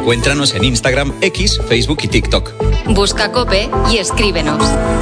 Encuéntranos en Instagram, X, Facebook y TikTok. Busca COPE y escríbenos.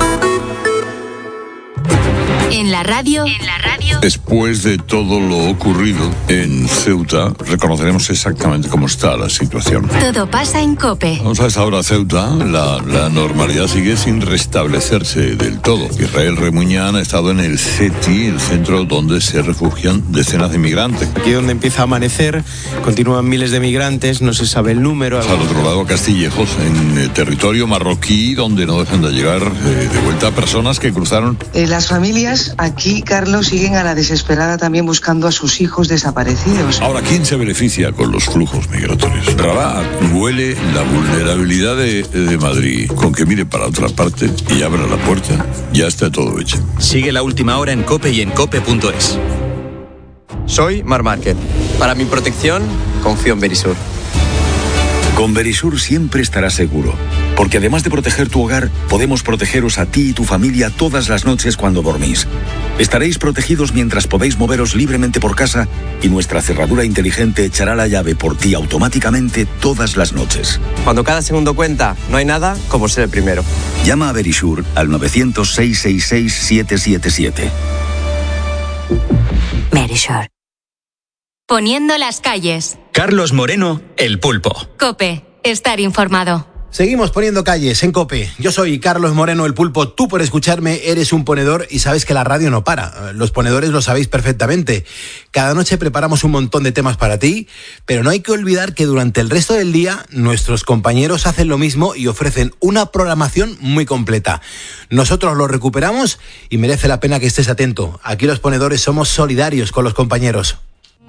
En la radio. Después de todo lo ocurrido en Ceuta, reconoceremos exactamente cómo está la situación. Todo pasa en COPE. Vamos a esta hora, Ceuta. La normalidad sigue sin restablecerse del todo. Israel Remuñán ha estado en el CETI, el centro donde se refugian decenas de migrantes. Aquí donde empieza a amanecer, continúan miles de migrantes, no se sabe el número. Al otro lado, Castillejos, en territorio marroquí, donde no dejan de llegar de vuelta personas que cruzaron. Las familias aquí, Carlos, siguen a la desesperada también buscando a sus hijos desaparecidos. Ahora, ¿quién se beneficia con los flujos migratorios? Rabat huele la vulnerabilidad de Madrid. Con que mire para otra parte y abra la puerta, ya está todo hecho. Sigue La Última Hora en COPE y en COPE.es. Soy Mar Márquez. Para mi protección, confío en Verisur. Con Verisur siempre estarás seguro, porque además de proteger tu hogar, podemos protegeros a ti y tu familia todas las noches cuando dormís. Estaréis protegidos mientras podéis moveros libremente por casa y nuestra cerradura inteligente echará la llave por ti automáticamente todas las noches. Cuando cada segundo cuenta, no hay nada como ser el primero. Llama a Verisur al 900-666-777. Verisur. Poniendo las calles. Carlos Moreno, El Pulpo. COPE. Estar informado. Seguimos poniendo calles en COPE. Yo soy Carlos Moreno, El Pulpo. Tú, por escucharme, eres un ponedor y sabes que la radio no para. Los ponedores lo sabéis perfectamente. Cada noche preparamos un montón de temas para ti, pero no hay que olvidar que durante el resto del día nuestros compañeros hacen lo mismo y ofrecen una programación muy completa. Nosotros lo recuperamos y merece la pena que estés atento. Aquí los ponedores somos solidarios con los compañeros.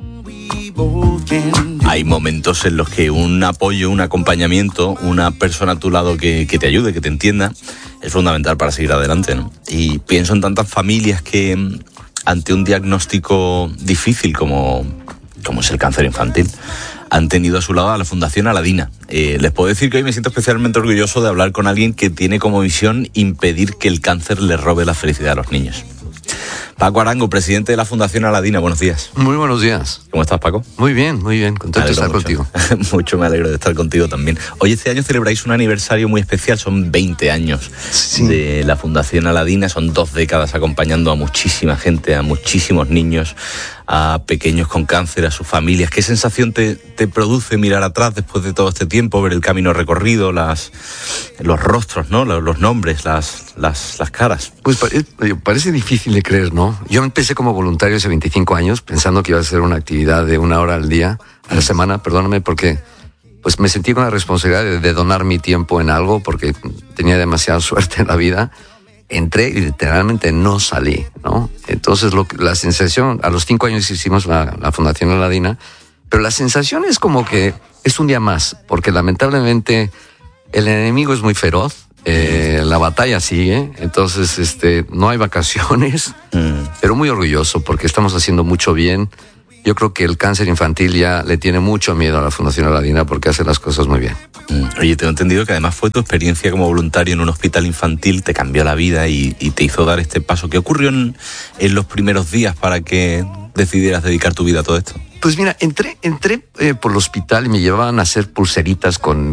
Hay momentos en los que un apoyo, un acompañamiento, una persona a tu lado que te ayude, que te entienda, es fundamental para seguir adelante, ¿no? Y pienso en tantas familias que ante un diagnóstico difícil como es el cáncer infantil, han tenido a su lado a la Fundación Aladina. Les puedo decir que hoy me siento especialmente orgulloso de hablar con alguien que tiene como misión impedir que el cáncer le robe la felicidad a los niños. Paco Arango, presidente de la Fundación Aladina, buenos días. Muy buenos días. ¿Cómo estás, Paco? Muy bien, contento de estar contigo. Mucho me alegro de estar contigo también. Hoy este año celebráis un aniversario muy especial, son 20 años de la Fundación Aladina, son 2 décadas acompañando a muchísima gente, a muchísimos niños, a pequeños con cáncer, a sus familias. ¿Qué sensación te produce mirar atrás después de todo este tiempo, ver el camino recorrido, los rostros, ¿no? Los nombres, las caras? Pues parece difícil de creer, ¿no? Yo empecé como voluntario hace 25 años pensando que iba a ser una actividad de 1 hora al día, a la semana, perdóname, porque pues me sentí con la responsabilidad de donar mi tiempo en algo porque tenía demasiada suerte en la vida. Entré y literalmente no salí, ¿no? Entonces la sensación, a los 5 años hicimos la Fundación Aladina, pero la sensación es como que es un día más, porque lamentablemente el enemigo es muy feroz, la batalla sigue, entonces no hay vacaciones, pero muy orgulloso porque estamos haciendo mucho bien. Yo creo que el cáncer infantil ya le tiene mucho miedo a la Fundación Aladina porque hace las cosas muy bien. Oye, tengo entendido que además fue tu experiencia como voluntario en un hospital infantil, te cambió la vida y te hizo dar este paso. ¿Qué ocurrió en los primeros días para que decidieras dedicar tu vida a todo esto? Pues mira, entré por el hospital y me llevaban a hacer pulseritas con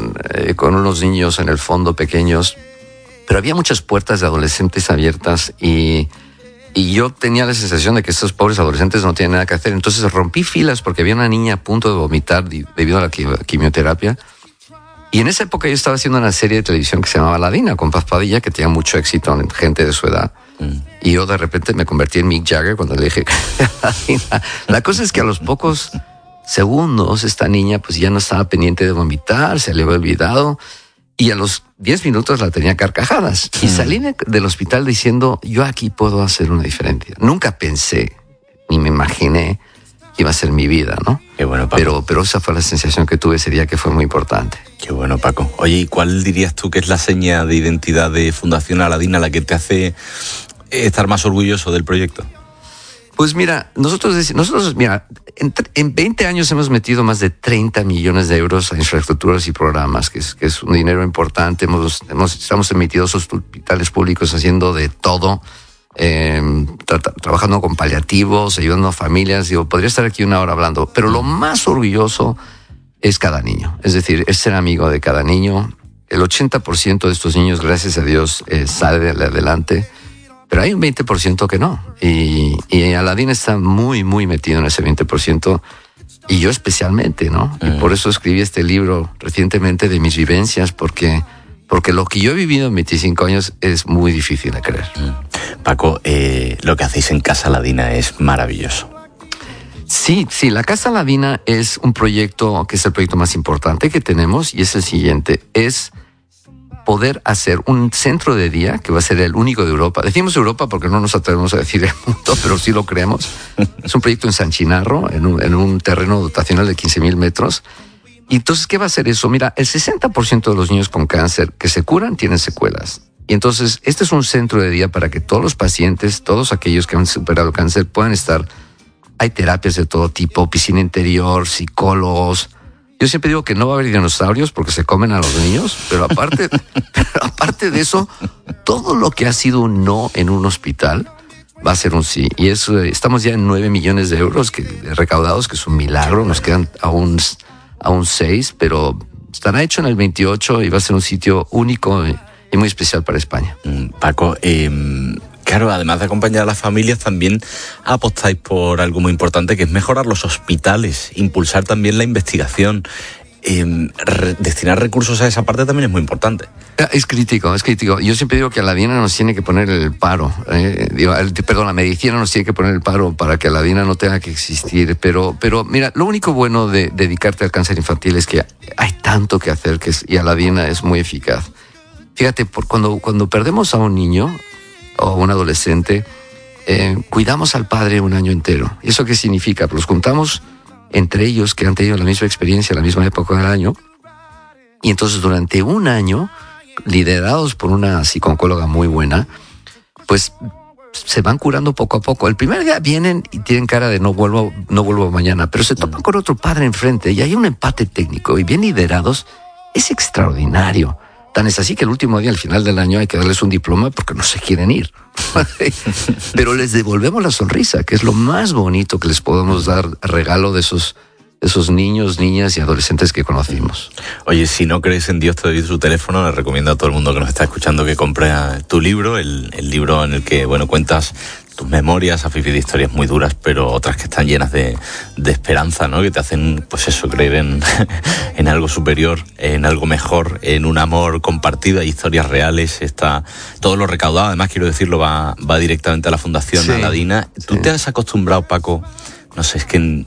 unos niños en el fondo pequeños, pero había muchas puertas de adolescentes abiertas y yo tenía la sensación de que estos pobres adolescentes no tienen nada que hacer. Entonces rompí filas porque había una niña a punto de vomitar debido a la quimioterapia. Y en esa época yo estaba haciendo una serie de televisión que se llamaba Aladina, con Paz Padilla, que tenía mucho éxito en gente de su edad. Y yo de repente me convertí en Mick Jagger cuando le dije Aladina. La cosa es que a los pocos segundos esta niña pues ya no estaba pendiente de vomitar, se le había olvidado. Y a los 10 minutos la tenía carcajadas. Y salí del hospital diciendo, yo aquí puedo hacer una diferencia. Nunca pensé, ni me imaginé que iba a ser mi vida, ¿no? Qué bueno, Paco. Pero esa fue la sensación que tuve ese día, que fue muy importante. Qué bueno, Paco. Oye, ¿y cuál dirías tú que es la seña de identidad de Fundación Aladina, la que te hace estar más orgulloso del proyecto? Pues mira, nosotros en 20 años hemos metido más de 30 millones de euros a infraestructuras y programas, que es un dinero importante. Estamos en 22 hospitales públicos haciendo de todo, trabajando con paliativos, ayudando a familias. Podría estar aquí 1 hora hablando, pero lo más orgulloso es cada niño. Es decir, es ser amigo de cada niño. El 80% de estos niños, gracias a Dios, sale adelante, pero hay un 20% que no. Y Aladín está muy, muy metido en ese 20%, y yo especialmente, ¿no? Y por eso escribí este libro recientemente de mis vivencias, porque lo que yo he vivido en 25 años es muy difícil de creer. Paco, lo que hacéis en Casa Aladina es maravilloso. Sí, la Casa Aladina es un proyecto que es el proyecto más importante que tenemos, y es el siguiente, es poder hacer un centro de día que va a ser el único de Europa. Decimos Europa porque no nos atrevemos a decir el mundo, pero sí lo creemos. Es un proyecto en San Chinarro, en un terreno dotacional de 15,000 metros. Y entonces, ¿qué va a hacer eso? Mira, el 60% de los niños con cáncer que se curan tienen secuelas. Y entonces, este es un centro de día para que todos los pacientes, todos aquellos que han superado cáncer puedan estar. Hay terapias de todo tipo, piscina interior, psicólogos. Yo siempre digo que no va a haber dinosaurios porque se comen a los niños, pero aparte de eso, todo lo que ha sido un no en un hospital va a ser un sí. Y eso, estamos ya en 9 millones de euros recaudados, que es un milagro. Nos quedan aún 6, pero estará hecho en el 28 y va a ser un sitio único y muy especial para España. Paco, claro, además de acompañar a las familias, también apostáis por algo muy importante, que es mejorar los hospitales, impulsar también la investigación. Destinar recursos a esa parte también es muy importante. Es crítico. Yo siempre digo que Aladina nos tiene que poner el paro. La medicina nos tiene que poner el paro para que Aladina no tenga que existir. Pero mira, lo único bueno de dedicarte al cáncer infantil es que hay tanto que hacer y Aladina es muy eficaz. Fíjate, cuando perdemos a un niño o un adolescente, cuidamos al padre un año entero. ¿Eso qué significa? Pues los juntamos entre ellos que han tenido la misma experiencia, la misma época del año, y entonces durante un año, liderados por una psicóloga muy buena, pues se van curando poco a poco. El primer día vienen y tienen cara de no vuelvo mañana, pero se topan con otro padre enfrente y hay un empate técnico, y bien liderados, es extraordinario. Tan es así que el último día, al final del año, hay que darles un diploma porque no se quieren ir. Pero les devolvemos la sonrisa, que es lo más bonito que les podemos dar a regalo de esos niños, niñas y adolescentes que conocimos. Oye, si no crees en Dios, te doy su teléfono. Le recomiendo a todo el mundo que nos está escuchando que compre tu libro, el libro en el que, cuentas tus memorias, a de historias muy duras, pero otras que están llenas de esperanza, ¿no? Que te hacen, pues eso, creer en algo superior, en algo mejor, en un amor compartido. Hay historias reales, está todo lo recaudado, además, quiero decirlo, va directamente a la Fundación Aladina. ¿Tú te has acostumbrado, Paco? No sé, es que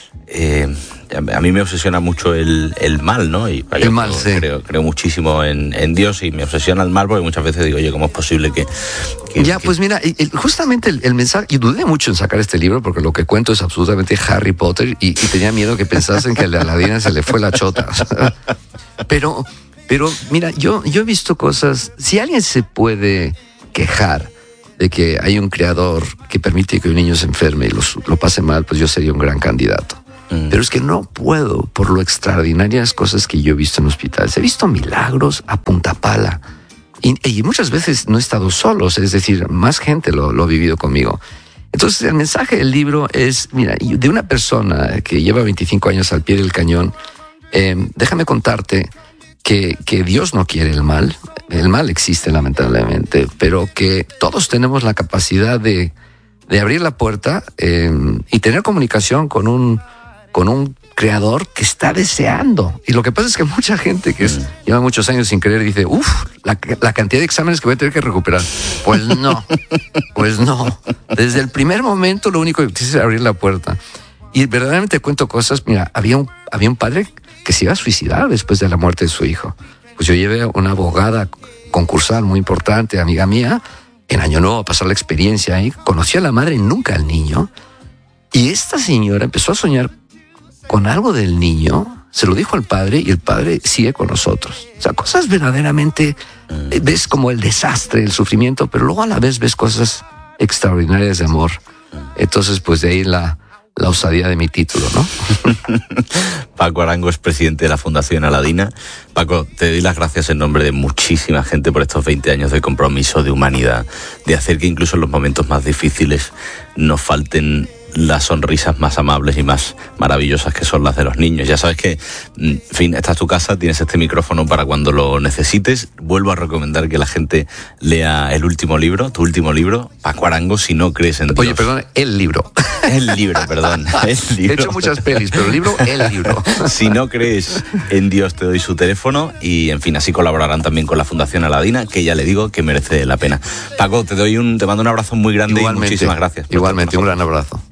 a mí me obsesiona mucho el mal, ¿no? Y el mal, sí. Creo muchísimo en Dios, y me obsesiona el mal porque muchas veces digo, oye, ¿cómo es posible que pues mira, justamente el mensaje, y dudé mucho en sacar este libro porque lo que cuento es absolutamente Harry Potter, y tenía miedo que pensasen que al de Aladina se le fue la chota. Pero mira, yo he visto cosas. Si alguien se puede quejar de que hay un creador que permite que un niño se enferme y lo pase mal, pues yo sería un gran candidato. Pero es que no puedo, por lo extraordinarias cosas que yo he visto en hospitales. He visto milagros a punta pala. Y muchas veces no he estado solo, es decir, más gente lo ha vivido conmigo. Entonces, el mensaje del libro es, mira, de una persona que lleva 25 años al pie del cañón, déjame contarte que Dios no quiere el mal. El mal existe, lamentablemente, pero que todos tenemos la capacidad de abrir la puerta y tener comunicación con un creador que está deseando. Y lo que pasa es que mucha gente que lleva muchos años sin creer dice, la cantidad de exámenes que voy a tener que recuperar. Pues no. Desde el primer momento lo único que quise es abrir la puerta. Y verdaderamente cuento cosas. Mira, había un padre que se iba a suicidar después de la muerte de su hijo. Pues yo llevé a una abogada concursal muy importante, amiga mía, en Año Nuevo a pasar la experiencia ahí. Conoció a la madre, nunca al niño. Y esta señora empezó a soñar con algo del niño, se lo dijo al padre y el padre sigue con nosotros. O sea, cosas verdaderamente, ves como el desastre, el sufrimiento, pero luego a la vez ves cosas extraordinarias de amor. Entonces, pues de ahí la osadía de mi título, ¿no? Paco Arango es presidente de la Fundación Aladina. Paco, te doy las gracias en nombre de muchísima gente por estos 20 años de compromiso, de humanidad, de hacer que incluso en los momentos más difíciles nos falten las sonrisas más amables y más maravillosas que son las de los niños. Ya sabes que, en fin, esta es tu casa, tienes este micrófono para cuando lo necesites. Vuelvo a recomendar que la gente lea el último libro, tu último libro, Paco Arango, Si no crees en Dios. Oye, perdón, el libro. El libro, perdón. El libro. He hecho muchas pelis, pero el libro. Si no crees en Dios, te doy su teléfono y, en fin, así colaborarán también con la Fundación Aladina, que ya le digo que merece la pena. Paco, te mando un abrazo muy grande. Igualmente, y muchísimas gracias. Igualmente, un gran abrazo.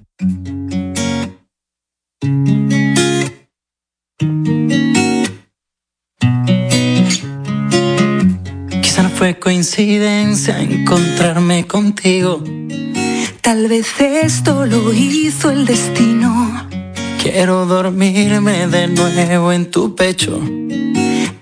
Quizá no fue coincidencia encontrarme contigo. Tal vez esto lo hizo el destino. Quiero dormirme de nuevo en tu pecho,